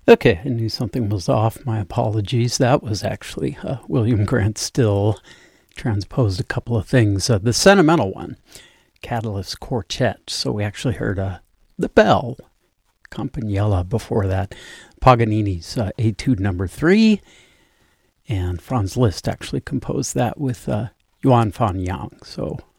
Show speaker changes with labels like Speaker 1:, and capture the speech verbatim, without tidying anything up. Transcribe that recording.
Speaker 1: Okay, I knew something was off. My apologies. That was actually uh, William Grant Still transposed a couple of things. Uh, the sentimental one, Catalyst Quartet. So we actually heard uh, the bell, Campanella before that, Paganini's uh, Etude Number Three, and Franz Liszt actually composed that with uh, Yuan Fan Yang. So